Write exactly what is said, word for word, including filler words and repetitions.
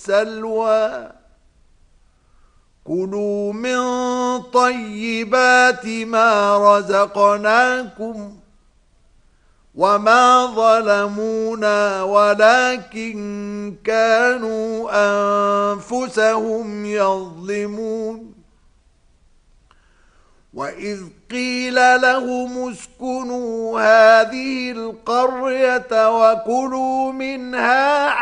سلوى كلوا من طيبات ما رزقناكم وما ظلمونا ولكن كانوا أنفسهم يظلمون وإذ قيل لهم اسكنوا هذه القرية وكلوا منها